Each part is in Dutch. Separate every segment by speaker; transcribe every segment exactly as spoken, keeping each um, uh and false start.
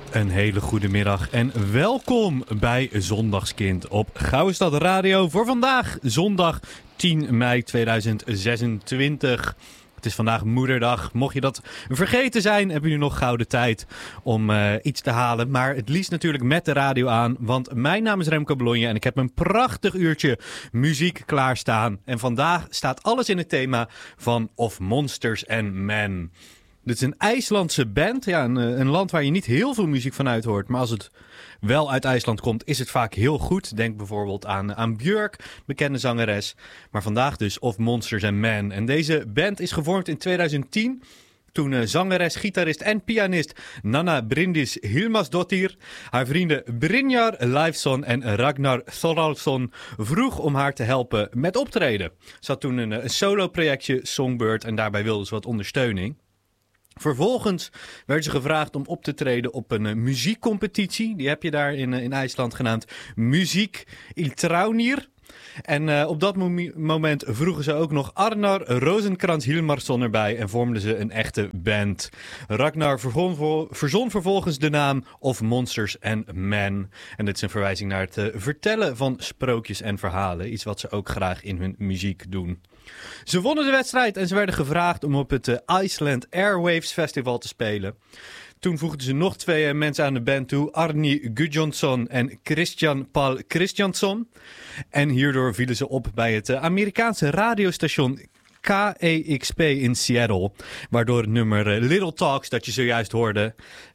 Speaker 1: Een hele goede middag en welkom bij Zondagskind op Gouwestad Radio voor vandaag, zondag tien mei tweeduizend zesentwintig. Het is vandaag moederdag. Mocht je dat vergeten zijn, heb je nu nog gouden tijd om uh, iets te halen. Maar het liefst natuurlijk met de radio aan, want mijn naam is Remco Bologna en ik heb een prachtig uurtje muziek klaarstaan. En vandaag staat alles in het thema van Of Monsters and Men. Dit is een IJslandse band, ja, een, een land waar je niet heel veel muziek van uit hoort. Maar als het wel uit IJsland komt, is het vaak heel goed. Denk bijvoorbeeld aan, aan Björk, bekende zangeres. Maar vandaag dus Of Monsters and Men. En deze band is gevormd in tweeduizend tien... Toen uh, zangeres, gitarist en pianist Nanna Bryndís Hilmarsdóttir haar vrienden Brynjar Leifsson en Ragnar Thoraldsson vroeg om haar te helpen met optreden. Ze had toen een, een solo-projectje, Songbird, en daarbij wilde ze wat ondersteuning. Vervolgens werd ze gevraagd om op te treden op een uh, muziekcompetitie. Die heb je daar in, uh, in IJsland genaamd Muziek Iltraunir. En uh, op dat mo- moment vroegen ze ook nog Arnar Rosenkrantz Hilmarsson erbij en vormden ze een echte band. Ragnar verzon, verzon vervolgens de naam Of Monsters and Men. En dit is een verwijzing naar het uh, vertellen van sprookjes en verhalen. Iets wat ze ook graag in hun muziek doen. Ze wonnen de wedstrijd en ze werden gevraagd om op het uh, Iceland Airwaves Festival te spelen. Toen voegden ze nog twee uh, mensen aan de band toe, Arni Gudjonsson en Christian Paul Christiansson. En hierdoor vielen ze op bij het uh, Amerikaanse radiostation K E X P in Seattle. Waardoor het nummer uh, Little Talks, dat je zojuist hoorde,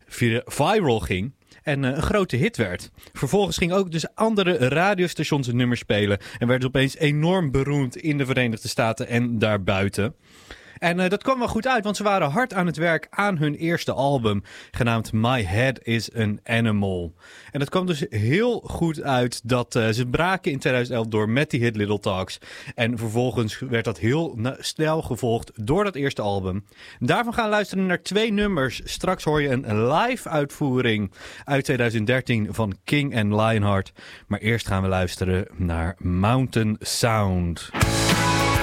Speaker 1: viral ging. En uh, een grote hit werd. Vervolgens gingen ook dus andere radiostations het nummer spelen. En werd opeens enorm beroemd in de Verenigde Staten en daarbuiten. En uh, dat kwam wel goed uit, want ze waren hard aan het werk aan hun eerste album, genaamd My Head is an Animal. En dat kwam dus heel goed uit dat uh, ze braken in tweeduizend elf door met die hit Little Talks. En vervolgens werd dat heel na- snel gevolgd door dat eerste album. Daarvan gaan we luisteren naar twee nummers. Straks hoor je een live uitvoering uit tweeduizend dertien van King and Lionheart. Maar eerst gaan we luisteren naar Mountain Sound.